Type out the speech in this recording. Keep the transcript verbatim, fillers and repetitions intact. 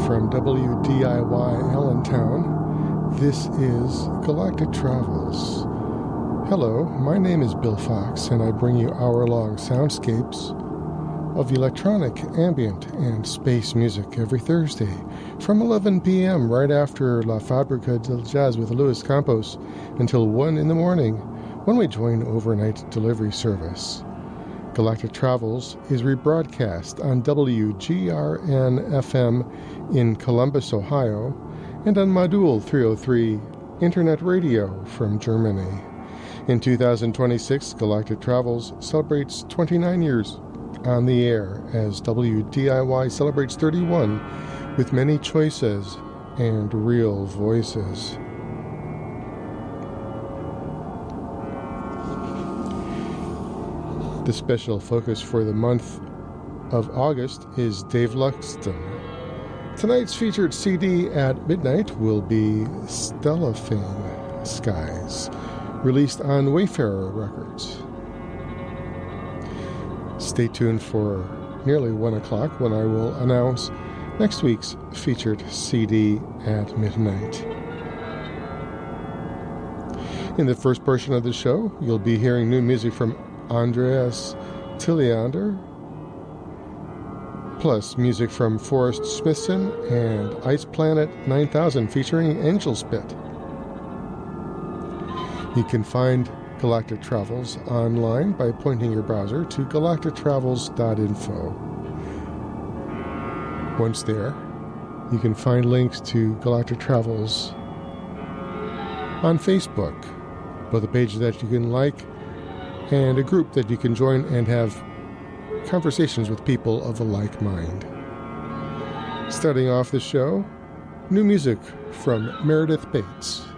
from W D I Y Allentown. This is Galactic Travels. Hello, my name is Bill Fox, and I bring you hour-long soundscapes of electronic, ambient, and space music every Thursday from eleven p.m. right after La Fabrica del Jazz with Luis Campos until one in the morning when we join overnight delivery service. Galactic Travels is rebroadcast on W G R N F M in Columbus, Ohio, and on Modul three oh three Internet Radio from Germany. In two thousand twenty-six, Galactic Travels celebrates twenty-nine years on the air as W D I Y celebrates thirty-one with many choices and real voices. The special focus for the month of August is Dave Luxton. Tonight's featured C D at midnight will be Stellafane Skies, released on Wayfarer Records. Stay tuned for nearly one o'clock when I will announce next week's featured C D at midnight. In the first portion of the show, you'll be hearing new music from Andreas Tilliander, plus music from Forrest Smithson and Ice Planet nine thousand featuring Angel Spit. You can find Galactic Travels online by pointing your browser to galactic travels dot info. Once there, you can find links to Galactic Travels on Facebook, both a page that you can like and a group that you can join and have conversations with people of a like mind. Starting off the show, new music from Meredith Bates.